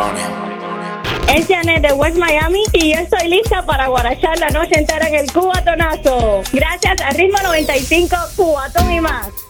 Es Janet de West Miami y yo estoy lista para guarachar la noche entera en el Cubatonazo. Gracias a Ritmo 95, Cubatón y más.